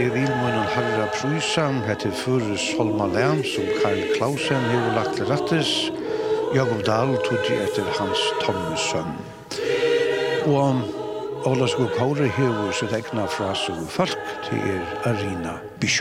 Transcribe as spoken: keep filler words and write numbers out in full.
Jeg vil med noen herre prøysen, heter Føres Holma Lern, som Karl Klausen har lagt til rettes. Jakob Dahl tog etter hans Tommesønn. Og Ola Skog Kåre har sitt egna frase og folk til er Arina Bishop.